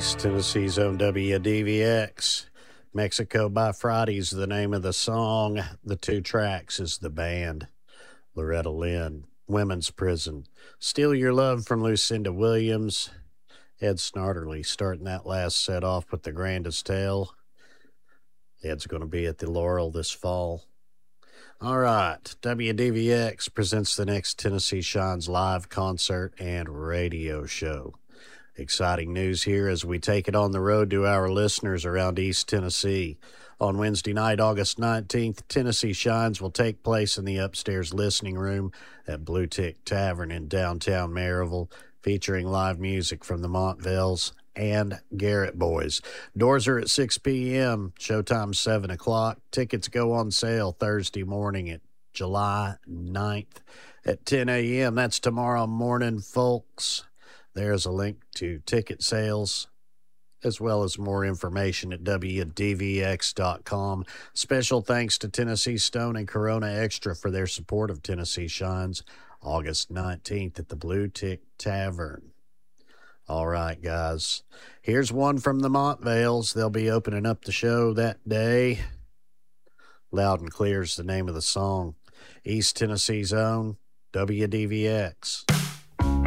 East Tennessee's own WDVX. Mexico by Friday's the name of the song. The two tracks is the band. Loretta Lynn, Women's Prison. Steal Your Love from Lucinda Williams. Ed Snarterly starting that last set off with The Grandest Tale. Ed's going to be at the Laurel this fall. All right, WDVX presents the next Tennessee Shines live concert and radio show. Exciting news here as we take it on the road to our listeners around East Tennessee. On Wednesday night, August 19th, Tennessee Shines will take place in the upstairs listening room at Blue Tick Tavern in downtown Maryville, featuring live music from the Montvales and Garrett Boys. Doors are at 6 p.m., showtime 7 o'clock. Tickets go on sale Thursday morning at July 9th at 10 a.m. That's tomorrow morning, folks. There's a link to ticket sales as well as more information at WDVX.com. Special thanks to Tennessee Stone and Corona Extra for their support of Tennessee Shines August 19th at the Blue Tick Tavern. All right, guys. Here's one from the Montvales. They'll be opening up the show that day. Loud and Clear is the name of the song. East Tennessee's own WDVX.